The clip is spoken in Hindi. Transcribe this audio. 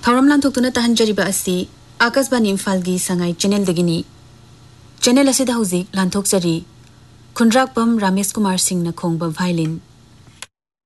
थौरम लांथोक्तुना तहंजरिबा असि आकाशवाणी इम्फालगी संगाई चैनल दगिनी चैनल असिदा हुजिक लांथोक्चरी खुंड्राकपम रामेश कुमार सिंह न खोंगबा वायलिन